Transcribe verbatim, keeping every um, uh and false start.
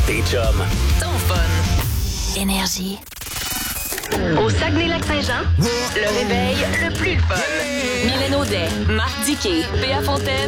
tes chums. Ton fun. Énergie. Au Saguenay-Lac-Saint-Jean, le réveil le plus fun. Mylène Audet, Marc Diquet, Péa Fontaine